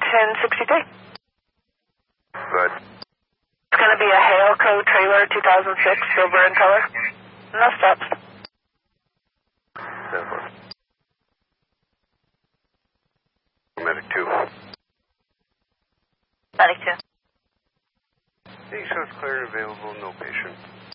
1063. Good. It's going to be a Hailco trailer, 2006, silver in color. No stops. 10-4. Medic 2. Medic 2. He shows clear and available, no patient.